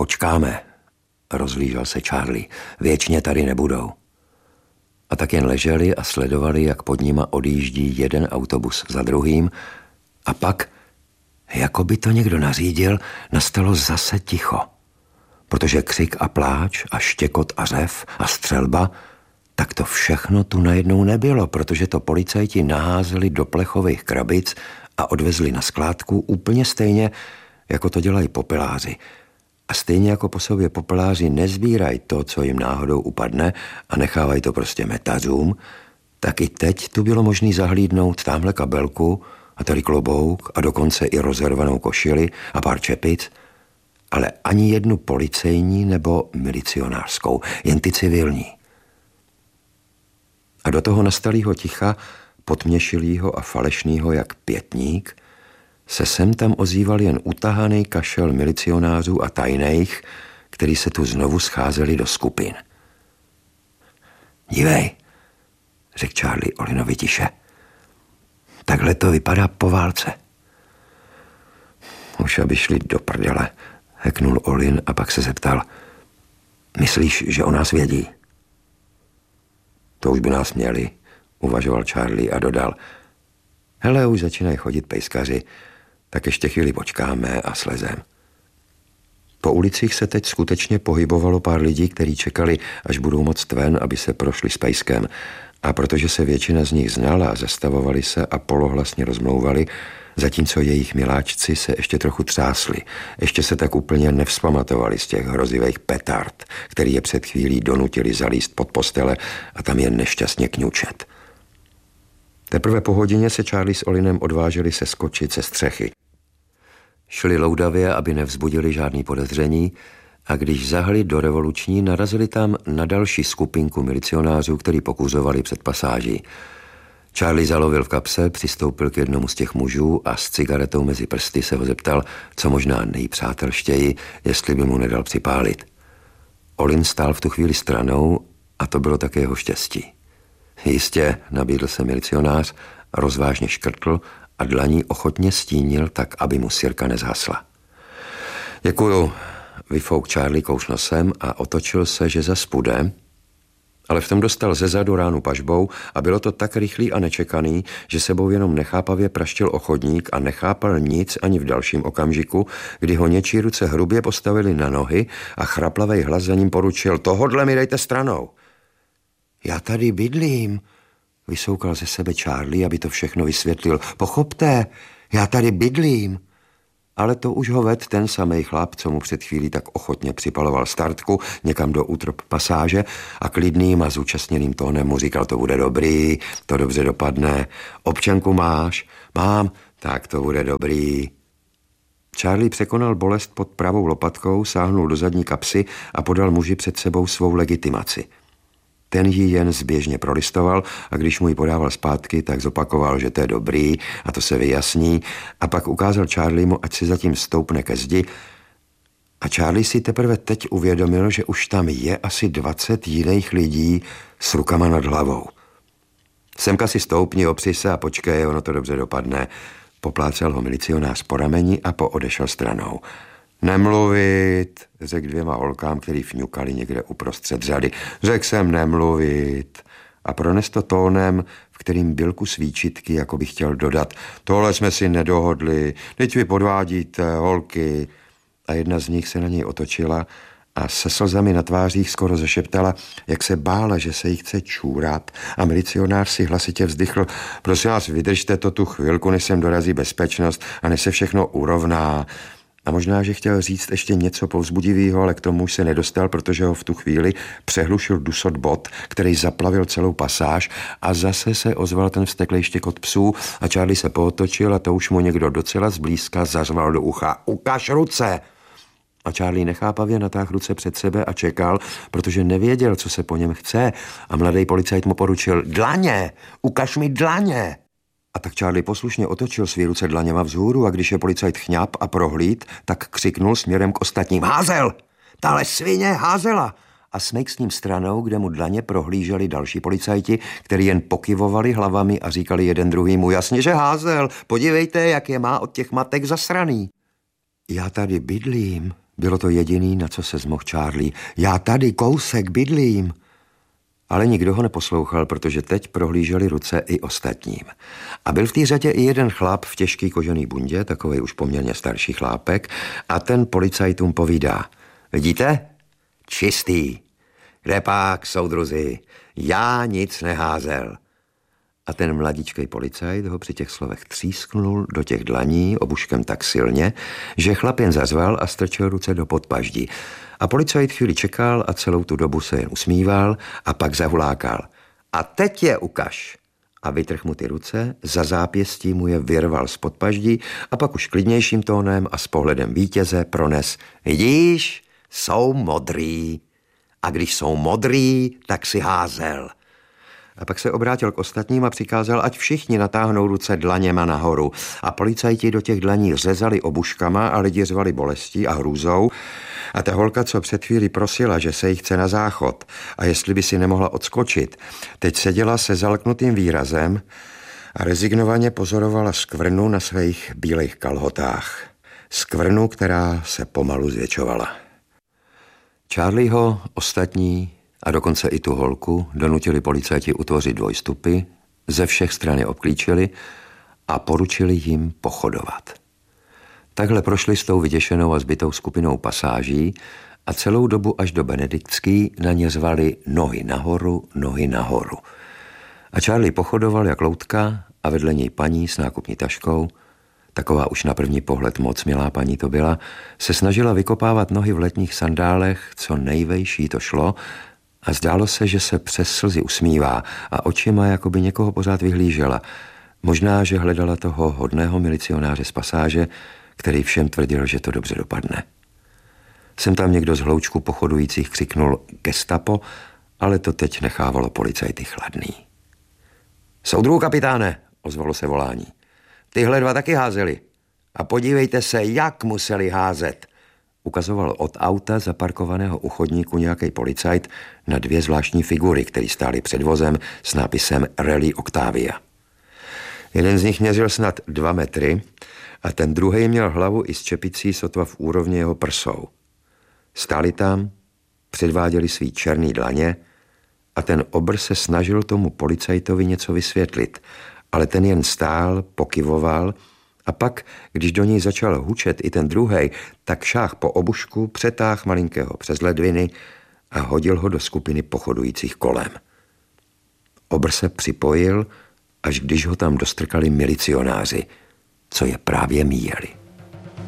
počkáme, rozhlížel se Charlie. Věčně tady nebudou. A tak jen leželi a sledovali, jak pod nima odjíždí jeden autobus za druhým a pak, jako by to někdo nařídil, nastalo zase ticho. Protože křik a pláč a štěkot a řev a střelba, tak to všechno tu najednou nebylo, protože to policajti naházeli do plechových krabic a odvezli na skládku úplně stejně, jako to dělají popeláři. A stejně jako po sobě popeláři nezbírají to, co jim náhodou upadne a nechávají to prostě metařům, tak i teď tu bylo možné zahlídnout tamhle kabelku a tady klobouk a dokonce i rozervanou košili a pár čepic, ale ani jednu policejní nebo milicionářskou, jen ty civilní. A do toho nastalýho ticha, potměšilýho a falešnýho jak pětník, se sem tam ozýval jen utahaný kašel milicionářů a tajných, který se tu znovu scházeli do skupin. Dívej, řekl Charlie Olinovi tiše. Takhle to vypadá po válce. Už aby šli do prdele, heknul Olin a pak se zeptal. Myslíš, že o nás vědí? To už by nás měli, uvažoval Charlie a dodal. Hele, už začínají chodit pejskaři, tak ještě chvíli počkáme a slezem. Po ulicích se teď skutečně pohybovalo pár lidí, kteří čekali, až budou moct ven, aby se prošli s pejskem. A protože se většina z nich znala, zastavovali se a polohlasně rozmlouvali, zatímco jejich miláčci se ještě trochu třásli. Ještě se tak úplně nevzpamatovali z těch hrozivých petard, který je před chvílí donutili zalízt pod postele a tam jen nešťastně kňučet. Teprve po hodině se Charlie s Olinem odváželi se skočit ze střechy. Šli loudavě, aby nevzbudili žádný podezření, a když zahli do Revoluční, narazili tam na další skupinku milicionářů, který pokuřovali před pasáží. Charlie zalovil v kapse, přistoupil k jednomu z těch mužů a s cigaretou mezi prsty se ho zeptal, co možná nejpřátelštěji, jestli by mu nedal připálit. Olin stál v tu chvíli stranou a to bylo také jeho štěstí. Jistě, nabídl se milicionář, rozvážně škrtl a dlaní ochotně stínil tak, aby mu sirka nezhasla. Děkuju, vyfouk Charlie kouš nosem a otočil se, že zas půjde, ale v tom dostal zezadu ránu pažbou a bylo to tak rychlý a nečekaný, že sebou jenom nechápavě praštil o chodník a nechápal nic ani v dalším okamžiku, kdy ho něčí ruce hrubě postavili na nohy a chraplavej hlas za ním poručil, tohodle mi dejte stranou. Já tady bydlím, vysoukal ze sebe Charlie, aby to všechno vysvětlil. Pochopte, já tady bydlím. Ale to už ho ved ten samej chlap, co mu před chvílí tak ochotně připaloval startku někam do útrop pasáže a klidným a zúčastněným tónem mu říkal, to bude dobrý, to dobře dopadne. Občanku máš? Mám, tak to bude dobrý. Charlie překonal bolest pod pravou lopatkou, sáhnul do zadní kapsy a podal muži před sebou svou legitimaci. Ten ji jen zběžně prolistoval a když mu ji podával zpátky, tak zopakoval, že to je dobrý a to se vyjasní a pak ukázal Charliemu, ať si zatím stoupne ke zdi a Charlie si teprve teď uvědomil, že už tam je asi 20 jiných lidí s rukama nad hlavou. Semka si stoupni, opři se a počkej, ono to dobře dopadne. Poplácal ho milicionář po rameni a poodešel stranou. Nemluvit, řekl dvěma holkám, který fňukali někde uprostřed řady. Řekl jsem nemluvit. A prones to tónem, v kterým byl kus výčitky, jako by chtěl dodat. Tohle jsme si nedohodli, teď vy podvádíte, holky. A jedna z nich se na něj otočila a se slzami na tvářích skoro zašeptala, jak se bála, že se jí chce čůrat. A milicionář si hlasitě vzdychl. Prosím vás, vydržte to tu chvilku, než sem dorazí bezpečnost a než se všechno urovná. A možná, že chtěl říct ještě něco povzbudivého, ale k tomu už se nedostal, protože ho v tu chvíli přehlušil dusot bot, který zaplavil celou pasáž a zase se ozval ten vzteklej štěkot psů a Charlie se pootočil a to už mu někdo docela zblízka zařval do ucha. Ukaž ruce! A Charlie nechápavě natáhl ruce před sebe a čekal, protože nevěděl, co se po něm chce a mladý policajt mu poručil dlaně, ukaž mi dlaně! A tak Charlie poslušně otočil svý ruce dlaněma vzhůru a když je policajt chňap a prohlíd, tak křiknul směrem k ostatním. Házel! Tahle svině házela! A smejk s ním stranou, kde mu dlaně prohlíželi další policajti, kteří jen pokyvovali hlavami a říkali jeden druhýmu jasně, že házel. Podívejte, jak je má od těch matek zasraný. Já tady bydlím, Bylo to jediný, na co se zmohl Charlie. Já tady kousek bydlím. Ale nikdo ho neposlouchal, protože teď prohlíželi ruce i ostatním. A byl v té řadě i jeden chlap v těžký kožený bundě, takovej už poměrně starší chlápek, a ten policajtům povídá. Vidíte? Čistý. Kde pak, soudruzi? Já nic neházel. A ten mladíčkej policajt ho při těch slovech třísknul do těch dlaní obuškem tak silně, že chlap jen zazval a strčil ruce do podpaždí. A policajt chvíli čekal a celou tu dobu se jen usmíval a pak zahulákal. A teď je ukaž. A vytrhl mu ty ruce, za zápěstí mu je vyrval z podpaždí a pak už klidnějším tónem a s pohledem vítěze prones. Vidíš, jsou modrý. A když jsou modrý, tak si házel. A pak se obrátil k ostatním a přikázal, ať všichni natáhnou ruce dlaněma nahoru. A policajti do těch dlaní řezali obuškama a lidi řvali bolestí a hrůzou. A ta holka, co před chvíli prosila, že se jí chce na záchod a jestli by si nemohla odskočit, teď seděla se zalknutým výrazem a rezignovaně pozorovala skvrnu na svých bílých kalhotách. Skvrnu, která se pomalu zvětšovala. Charlieho, ostatní a dokonce i tu holku donutili policajti utvořit dvojstupy, ze všech stran je obklíčili a poručili jim pochodovat. Takhle prošli s tou vyděšenou a zbytou skupinou pasáží a celou dobu až do Benediktský na ně zvali nohy nahoru, nohy nahoru. A Charlie pochodoval jak loutka a vedle něj paní s nákupní taškou, taková už na první pohled moc milá paní to byla, se snažila vykopávat nohy v letních sandálech, co nejvejší to šlo, a zdálo se, že se přes slzy usmívá a očima jako by někoho pořád vyhlížela. Možná, že hledala toho hodného milicionáře z pasáže, který všem tvrdil, že to dobře dopadne. Sem tam někdo z hloučku pochodujících křiknul Gestapo, ale to teď nechávalo policajty chladný. Soudruhu kapitáne, ozvalo se volání. Tyhle dva taky házeli. A podívejte se, jak museli házet. Ukazoval od auta zaparkovaného u chodníku nějaký policajt na dvě zvláštní figury, které stály před vozem s nápisem Rally Octavia. Jeden z nich měřil snad 2 metry a ten druhej měl hlavu i s čepicí sotva v úrovni jeho prsou. Stáli tam, předváděli svý černý dlaně a ten obr se snažil tomu policajtovi něco vysvětlit, ale ten jen stál, pokyvoval a pak, když do něj začal hučet i ten druhej, tak šáh po obušku, přetáh malinkého přes ledviny a hodil ho do skupiny pochodujících kolem. Obr se připojil, až když ho tam dostrkali milicionáři, co je právě míjeli.